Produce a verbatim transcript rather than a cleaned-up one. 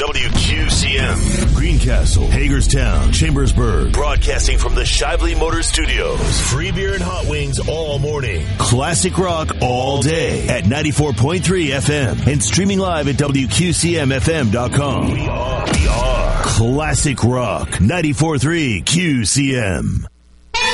W Q C M. Greencastle, Hagerstown, Chambersburg. Broadcasting from the Shively Motor Studios. Free beer and hot wings all morning. Classic rock all day at ninety-four point three F M. And streaming live at W Q C M F M dot com. We are, we are Classic Rock ninety-four point three Q C M.